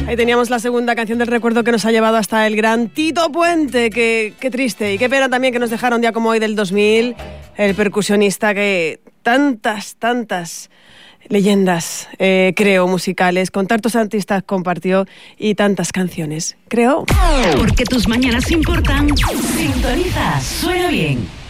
Ahí teníamos la segunda canción del recuerdo que nos ha llevado hasta el gran Tito Puente. Qué triste y qué pena también que nos dejara un día como hoy del 2000, el percusionista que tantas leyendas creó musicales, con tantos artistas compartió y tantas canciones creó. Porque tus mañanas importan, sintoniza Suena Bien.